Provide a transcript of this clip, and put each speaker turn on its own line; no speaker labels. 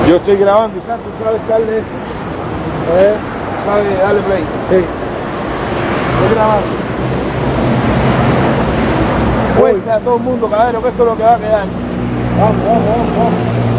Yo estoy grabando y Santos sabe darle, sabe darle play. Sí. Estoy grabando. Fuerza a todo el mundo, caballero, que esto es lo que va a quedar.
Vamos.